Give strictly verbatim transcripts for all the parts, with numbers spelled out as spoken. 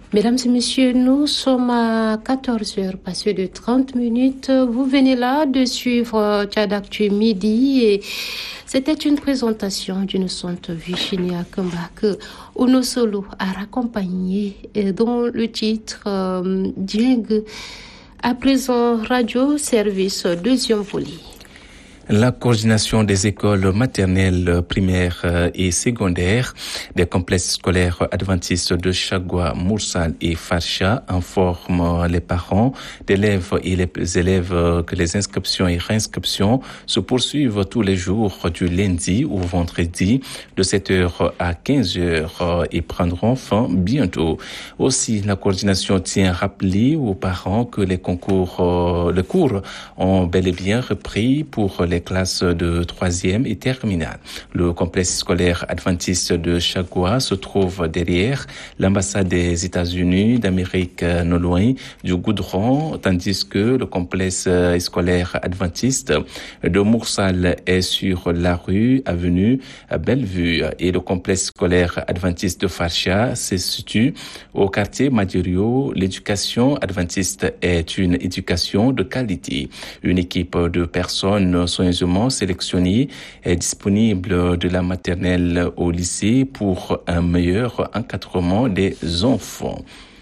Mesdames et messieurs, nous sommes à quatorze heures passées de trente minutes. Vous venez là de suivre Tchad Actu Midi et c'était une présentation d'une sonte Virginia Kamba que Ono Solo a raccompagné dont le titre euh, Djeng. À présent, Radio Service deuxième volet. La coordination des écoles maternelles, primaires et secondaires des complexes scolaires adventistes de Chagua, Moursal et Facha informe les parents d'élèves et les élèves que les inscriptions et réinscriptions se poursuivent tous les jours du lundi au vendredi de sept heures à quinze heures et prendront fin bientôt. Aussi, la coordination tient à rappeler aux parents que les concours, les cours ont bel et bien repris pour les classes de troisième et terminale. Le complexe scolaire adventiste de Chagua se trouve derrière l'ambassade des États-Unis d'Amérique non loin du Goudron, tandis que le complexe scolaire adventiste de Moursal est sur la rue avenue Bellevue et le complexe scolaire adventiste de Facha se situe au quartier Madirio. L'éducation adventiste est une éducation de qualité. Une équipe de personnes soigneusement sélectionnées est disponible de la maternelle au lycée pour un meilleur encadrement des enfants.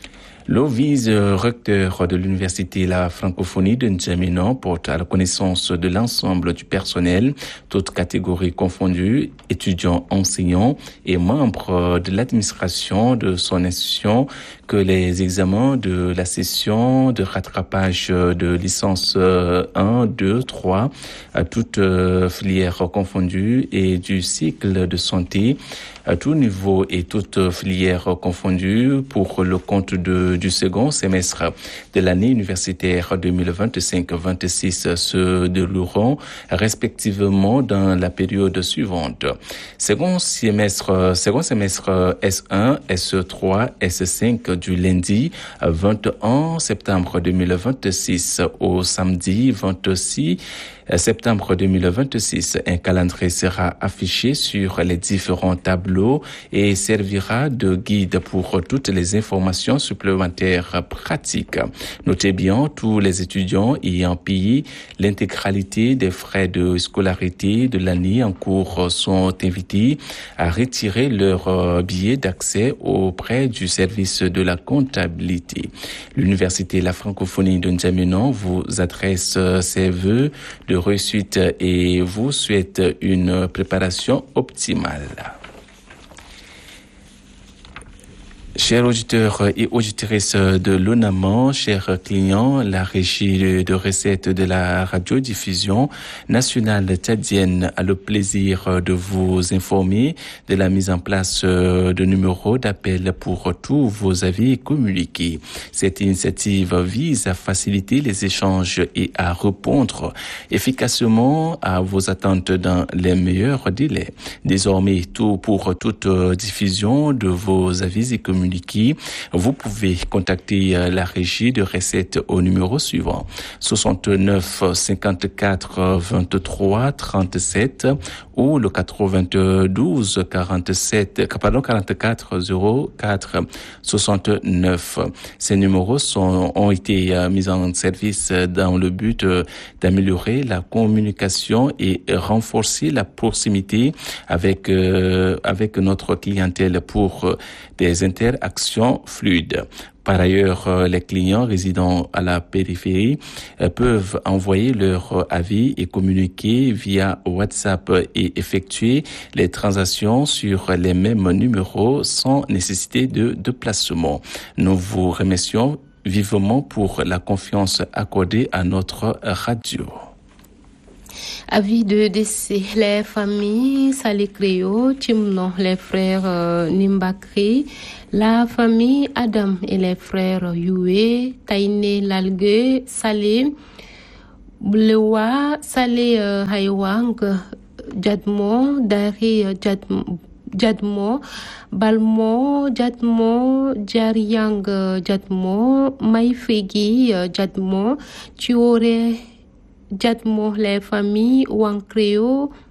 L'Ovise, recteur de l'université La Francophonie de N'Djamena, porte à la connaissance de l'ensemble du personnel, toutes catégories confondues, étudiants, enseignants et membres de l'administration de son institution, que les examens de la session de rattrapage de licence un, deux, trois, à toutes filières confondues et du cycle de santé, à tout niveau et toutes filières confondues pour le compte de, du second semestre de l'année universitaire deux mille vingt-cinq vingt-six se dérouleront respectivement dans la période suivante. Second semestre, second semestre S un, S trois, S cinq du lundi vingt et un septembre deux mille vingt-six au samedi vingt-six septembre deux mille vingt-six. Un calendrier sera affiché sur les différents tableaux et servira de guide pour toutes les informations supplémentaires pratiques. Notez bien, tous les étudiants ayant payé l'intégralité des frais de scolarité de l'année en cours sont invités à retirer leur billet d'accès auprès du service de la comptabilité. L'université La Francophonie de N'Djamena vous adresse ses vœux de réussite et vous souhaite une préparation optimale. Chers auditeurs et auditrices de l'ONAMAN, chers clients, la régie de recettes de la radiodiffusion nationale tchadienne a le plaisir de vous informer de la mise en place de numéros d'appel pour tous vos avis et communiqués. Cette initiative vise à faciliter les échanges et à répondre efficacement à vos attentes dans les meilleurs délais. Désormais, tout pour toute diffusion de vos avis et communiqués, vous pouvez contacter la régie de recettes au numéro suivant soixante-neuf cinquante-quatre vingt-trois trente-sept ou le quatre-vingt-douze quarante-sept pardon quarante-quatre zéro quatre soixante-neuf. Ces numéros sont ont été mis en service dans le but d'améliorer la communication et renforcer la proximité avec euh, avec notre clientèle pour des interactions fluides. Par ailleurs, les clients résidant à la périphérie peuvent envoyer leur avis et communiquer via WhatsApp et effectuer les transactions sur les mêmes numéros sans nécessité de déplacement. Nous vous remercions vivement pour la confiance accordée à notre radio. Avis de décès, les familles Salé Créo, Timnon, les frères euh, Nimbakri, la famille Adam et les frères Yue, Taïné Lalgue, Salé, Blewa, Salé euh, Haywang, Jadmo, Dari euh, Jadmo. Jadmo, Balmo, Jadmo, Jariang, Jadmo, Maïfegi, Jadmo, Tuore, Jadmo, les familles Wancréo,